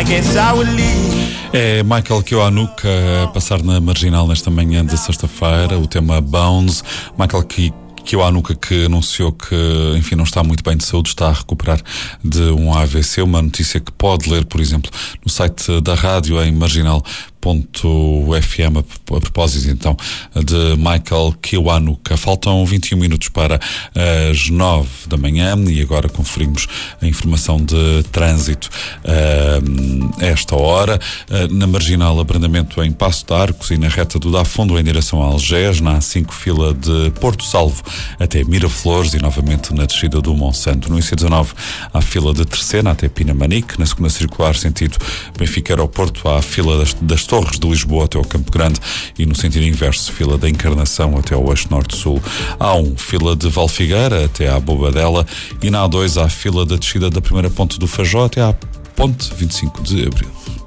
guess I would leave. É Michael Kiwanuka a passar na Marginal nesta manhã de sexta-feira, o tema Bones. Michael Kiwanuka, que anunciou que, enfim, não está muito bem de saúde, está a recuperar de um AVC, uma notícia que pode ler, por exemplo, no site da rádio em marginal.fm, a propósito então de Michael Kiwanuka. Faltam 21 minutos para as 9 da manhã e agora conferimos a informação de trânsito a esta hora. Na Marginal, abrandamento em Passo de Arcos e na reta do Dafundo em direção a Algés, na A5 fila de Porto Salvo até Miraflores e novamente na descida do Monsanto. No IC19 há fila de Terceira até Pinamanique, na segunda circular sentido Benfica Aeroporto há fila das Torres de Lisboa até ao Campo Grande e no sentido inverso fila da Encarnação até ao Eixo Norte-Sul. Há fila de Valfigueira até à Bobadela e na A2 há fila da descida da primeira ponte do Fajó até à ponte 25 de Abril.